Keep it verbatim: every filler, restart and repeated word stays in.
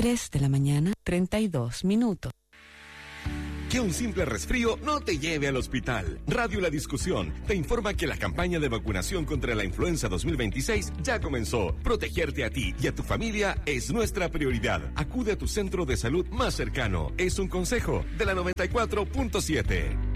tres de la mañana, treinta y dos minutos. Que un simple resfrío no te lleve al hospital. Radio La Discusión te informa que la campaña de vacunación contra la influenza dos mil veintiséis ya comenzó. Protegerte a ti y a tu familia es nuestra prioridad. Acude a tu centro de salud más cercano. Es un consejo de la noventa y cuatro punto siete.